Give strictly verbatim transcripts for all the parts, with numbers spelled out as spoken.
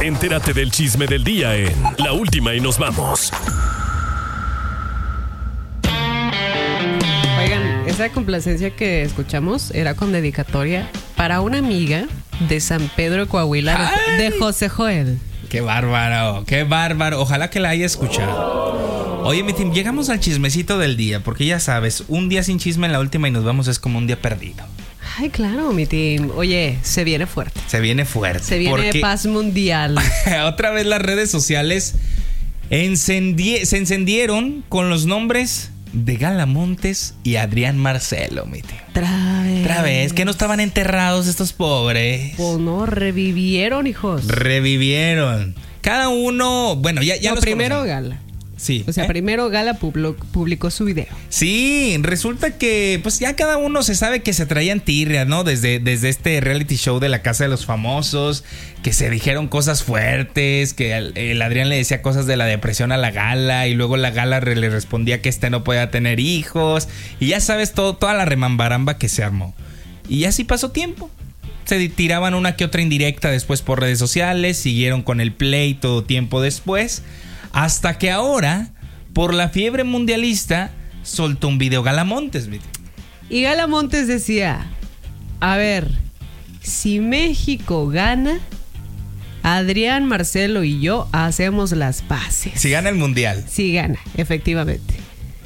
Entérate del chisme del día en La Última y Nos Vamos. Oigan, esa complacencia que escuchamos era con dedicatoria para una amiga de San Pedro, Coahuila, ¡ay! De José Joel. ¡Qué bárbaro! ¡Qué bárbaro! Ojalá que la haya escuchado. Oye, mi team, llegamos al chismecito del día, porque ya sabes, un día sin chisme en La Última y Nos Vamos es como un día perdido. Ay, claro, mi team. Oye, se viene fuerte. Se viene fuerte. Se viene porque paz mundial. Otra vez las redes sociales encendie- se encendieron con los nombres de Gala Montes y Adrián Marcelo, mi team. Otra vez. Otra vez, que no estaban enterrados estos pobres. Pues no, revivieron, hijos. Revivieron. Cada uno, bueno, ya, ya no, los primero conocen. Gala. Sí. O sea, ¿eh? primero Gala publicó, publicó su video. Sí, resulta que pues ya cada uno se sabe que se traían tirria, ¿no? Desde, desde este reality show de La Casa de los Famosos, que se dijeron cosas fuertes, que el, el Adrián le decía cosas de la depresión a la Gala y luego la Gala re, le respondía que este no podía tener hijos y ya sabes todo, toda la remambaramba que se armó. Y así pasó tiempo. Se tiraban una que otra indirecta después por redes sociales, siguieron con el play todo tiempo después. Hasta que ahora, por la fiebre mundialista, soltó un video Gala Montes. Y Gala Montes decía, a ver, si México gana, Adrián, Marcelo y yo hacemos las paces. Si gana el mundial. Si gana, efectivamente.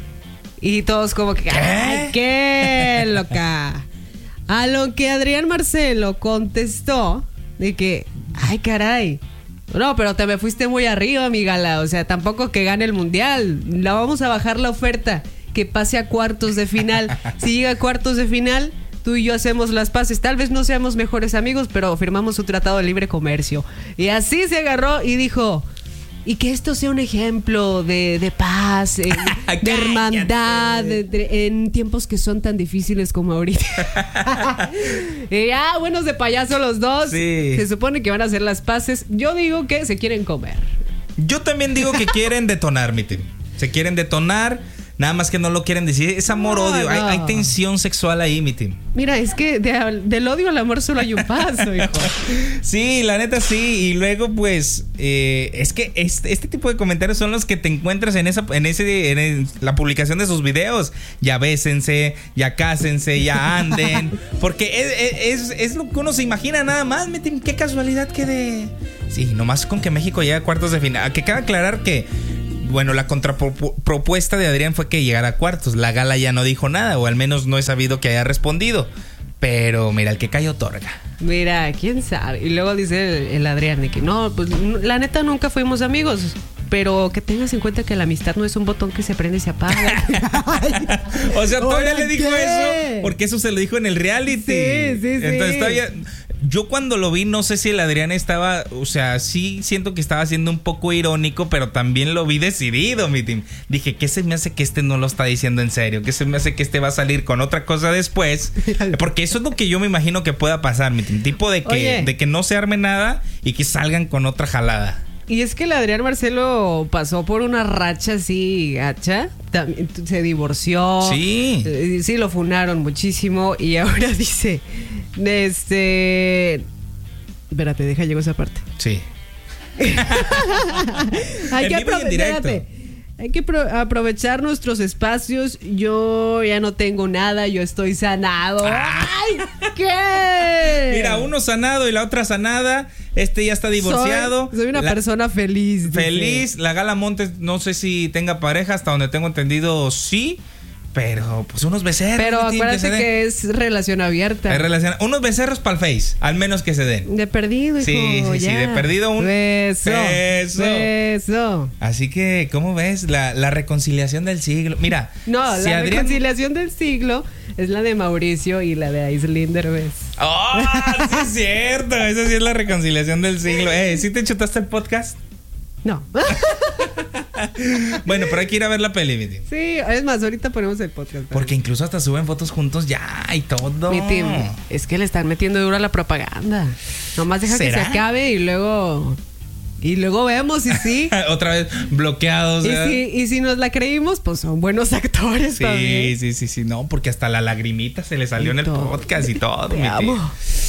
Y todos como que, ¿qué? ¡ay, qué loca! A lo que Adrián Marcelo contestó de que, ay, caray, no, pero te me fuiste muy arriba, mi Gala. O sea, tampoco que gane el mundial. La vamos a bajar la oferta, que pase a cuartos de final. Si llega a cuartos de final, tú y yo hacemos las paces. Tal vez no seamos mejores amigos, pero firmamos un tratado de libre comercio. Y así se agarró y dijo, y que esto sea un ejemplo de, de paz, eh, de hermandad, de, de, en tiempos que son tan difíciles como ahorita. Y ya, buenos de payaso los dos. Sí. Se supone que van a hacer las paces. Yo digo que se quieren comer. Yo también digo que quieren detonar, mi team. Se quieren detonar. Nada más que no lo quieren decir. Es amor-odio. No, hay, no. hay tensión sexual ahí, mi team. Mira, es que de, del odio al amor solo hay un paso, hijo. Sí, la neta sí. Y luego, pues, eh, es que este, este tipo de comentarios son los que te encuentras en esa, en ese, en el, la publicación de sus videos. Ya bésense, ya cásense, ya anden. Porque es, es, es lo que uno se imagina nada más, mi team. Qué casualidad que de. Sí, nomás con que México llegue a cuartos de final. Que cabe aclarar que, bueno, la contrapropuesta de Adrián fue que llegara a cuartos. La Gala ya no dijo nada, o al menos no he sabido que haya respondido. Pero mira, el que cae otorga. Mira, quién sabe. Y luego dice el, el Adrián de que no, pues la neta nunca fuimos amigos. Pero que tengas en cuenta que la amistad no es un botón que se prende y se apaga. O sea, todavía Oigan, le dijo ¿qué? eso porque eso se lo dijo en el reality. Sí, sí, sí. Entonces todavía. Yo cuando lo vi, no sé si el Adrián estaba, o sea, sí siento que estaba siendo un poco irónico, pero también lo vi decidido, mi team. Dije, ¿qué se me hace que este no lo está diciendo en serio? ¿Qué se me hace que este va a salir con otra cosa después? Porque eso es lo que yo me imagino que pueda pasar, mi team. Tipo de que, Oye. de que no se arme nada y que salgan con otra jalada. Y es que el Adrián Marcelo pasó por una racha así gacha. También se divorció. Sí. Eh, Sí, lo funaron muchísimo. Y ahora dice, este... Espérate, deja, llego a esa parte. Sí. Hay En que vivo y en aprove- directo. espérate. Hay que pro- aprovechar nuestros espacios. Yo ya no tengo nada, yo estoy sanado. Ah. ¡Ay! ¿Qué? Mira, uno sanado y la otra sanada. Este ya está divorciado. Soy, soy una La- persona feliz. dice. Feliz. La Gala Montes, no sé si tenga pareja, hasta donde tengo entendido, sí. Pero, pues, unos becerros. Pero mi team, acuérdate se den. que es relación abierta. Es relación- Unos becerros para el Face, al menos que se den. De perdido, hijo. Sí, sí, sí, ya. de perdido un beso. beso. Beso. Así que, ¿cómo ves? La, la reconciliación del siglo. Mira, No, si la Adrián... reconciliación del siglo es la de Mauricio y la de Aislinn Derbez. ¡Oh! Sí es cierto. Esa sí es la reconciliación del siglo. Eh, ¿sí te chutaste el podcast? No. Bueno, pero hay que ir a ver la peli, mi team. Sí, es más, ahorita ponemos el podcast. Porque incluso hasta suben fotos juntos ya y todo. Mi team, es que le están metiendo duro a la propaganda. Nomás deja ¿Será? que se acabe y luego... Y luego vemos y sí. Otra vez bloqueados. y, ¿verdad? si, y si nos la creímos, pues son buenos actores Sí, también. sí, sí, sí, no, porque hasta la lagrimita se le salió Y en el todo. podcast y todo. Te mi amo. tío.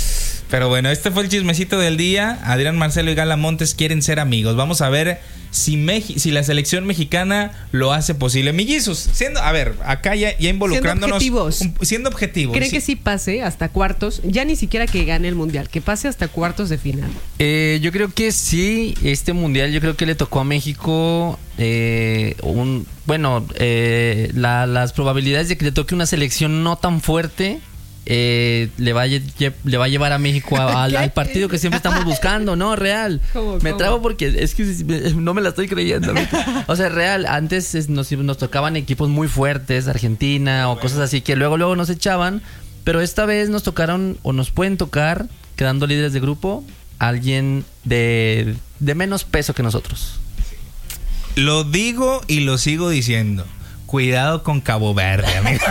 Pero bueno, este fue el chismecito del día. Adrián Marcelo y Gala Montes quieren ser amigos. Vamos a ver si, Meji- si la selección mexicana lo hace posible. Mellizos, siendo, a ver, acá ya, ya involucrándonos. Siendo objetivos. Un, siendo objetivos. ¿Creen sí. que sí pase hasta cuartos? Ya ni siquiera que gane el mundial, que pase hasta cuartos de final. Eh, yo creo que sí, este mundial yo creo que le tocó a México eh, un bueno, eh, la, las probabilidades de que le toque una selección no tan fuerte eh, le, va a, lle- le va a llevar a México a- al, al partido que siempre estamos buscando, ¿no? Real. ¿Cómo, Me cómo? trabo porque es que no me la estoy creyendo. O sea, real, antes es- nos, nos tocaban equipos muy fuertes, Argentina o cosas así que luego luego nos echaban, pero esta vez nos tocaron o nos pueden tocar, quedando líderes de grupo, alguien de, de menos peso que nosotros. Lo digo y lo sigo diciendo. Cuidado con Cabo Verde, amigo.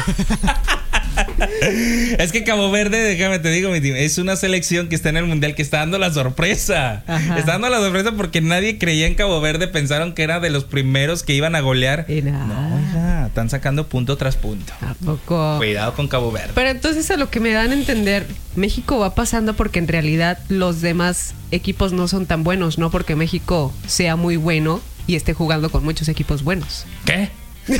Es que Cabo Verde, déjame te digo, mi team, es una selección que está en el mundial, que está dando la sorpresa. Ajá. Está dando la sorpresa porque nadie creía en Cabo Verde. Pensaron que era de los primeros que iban a golear. Y nada. No, oiga, están sacando punto tras punto. ¿A poco? Cuidado con Cabo Verde. Pero entonces a lo que me dan a entender, México va pasando porque en realidad los demás equipos no son tan buenos, no porque México sea muy bueno y esté jugando con muchos equipos buenos. ¿Qué?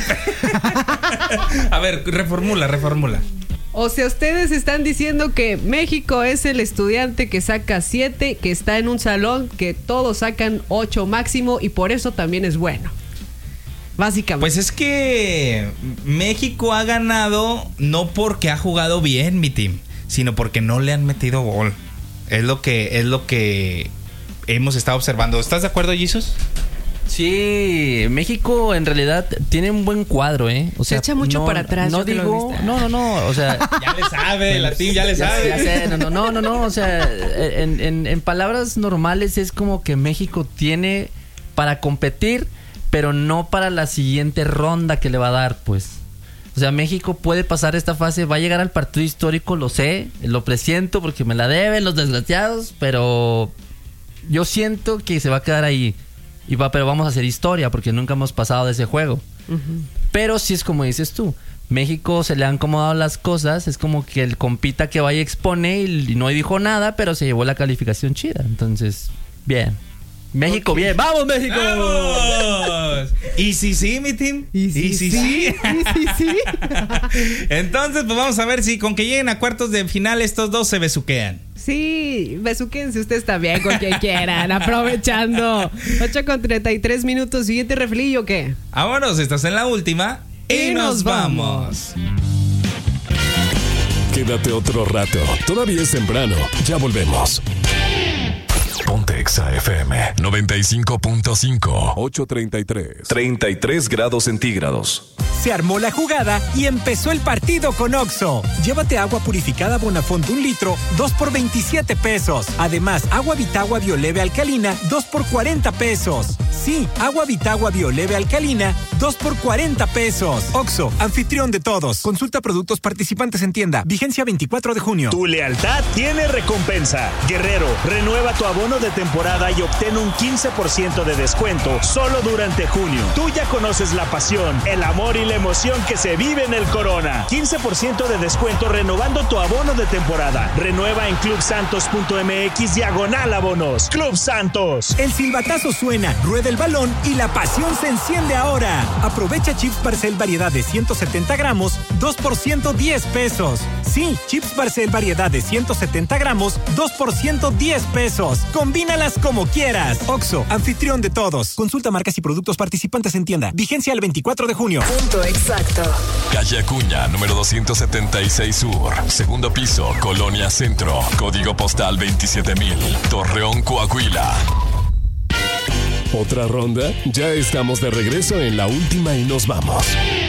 A ver, reformula, reformula. O sea, ustedes están diciendo que México es el estudiante que saca siete, que está en un salón, que todos sacan ocho máximo y por eso también es bueno. Básicamente. Pues es que México ha ganado no porque ha jugado bien, mi team, sino porque no le han metido gol. Es lo que, es lo que hemos estado observando. ¿Estás de acuerdo, Jesus? Sí, México en realidad tiene un buen cuadro, ¿eh? O sea, Se echa mucho no, para atrás, No yo que lo he digo, visto. no, no, no, o sea, Ya le sabe, la team ya le ya, sabe. ya sé, no, no, no, no, no, o sea, en, en, en palabras normales es como que México tiene para competir, pero no para la siguiente ronda que le va a dar, pues. O sea, México puede pasar esta fase, va a llegar al partido histórico, lo sé, lo presiento porque me la deben los desgraciados, pero yo siento que se va a quedar ahí. Y va, pero vamos a hacer historia porque nunca hemos pasado de ese juego. Uh-huh. Pero sí es como dices tú, México se le han acomodado las cosas, es como que el compita que vaya expone y, y no dijo nada, pero se llevó la calificación chida. Entonces, bien. México, okay. Bien. ¡Vamos, México! ¡Vamos! ¿Y si sí, mi team? ¿Y si sí? sí? ¿Y si sí? Entonces, pues vamos a ver si con que lleguen a cuartos de final estos dos se besuquean. Sí, besuquense ustedes también con quien quieran, aprovechando. ocho con treinta y tres minutos, siguiente refilillo, ¿qué? Vámonos, estás en la última y, Y nos nos vamos. Quédate otro rato. Todavía es temprano. Ya volvemos. Ponte Exa F M noventa y cinco punto cinco. ocho treinta y tres. treinta y tres grados centígrados. Se armó la jugada y empezó el partido con Oxxo. Llévate agua purificada Bonafont un litro, dos por veintisiete pesos. Además, agua Vitagua Bioleve Alcalina, dos por cuarenta pesos. Sí, agua Vitagua Bioleve Alcalina, dos por cuarenta pesos. Oxxo, anfitrión de todos. Consulta productos participantes en tienda. Vigencia veinticuatro de junio. Tu lealtad tiene recompensa. Guerrero, renueva tu abono de temporada y obtén un quince por ciento de descuento solo durante junio. Tú ya conoces la pasión, el amor y la emoción que se vive en el Corona. quince por ciento de descuento renovando tu abono de temporada. Renueva en clubsantos.mx diagonal abonos. Club Santos. El silbatazo suena, rueda el balón y la pasión se enciende ahora. Aprovecha chips Barcel variedad de ciento setenta gramos, dos por ciento diez pesos. Sí, chips Barcel variedad de ciento setenta gramos, dos por ciento diez pesos. Combínalas como quieras. Oxxo, anfitrión de todos. Consulta marcas y productos participantes en tienda. Vigencia el veinticuatro de junio. Punto exacto. Calle Acuña, número doscientos setenta y seis Sur. Segundo piso, Colonia Centro. Código postal veintisiete mil. Torreón, Coahuila. ¿Otra ronda? Ya estamos de regreso en la última y nos vamos.